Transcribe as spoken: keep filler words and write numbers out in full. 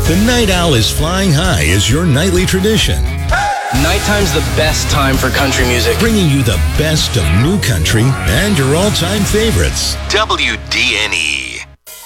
The Night Owl is Flying High is your nightly tradition, Nighttime's the best time for country music. bringing you the best of new country and your all-time favorites. W D N E.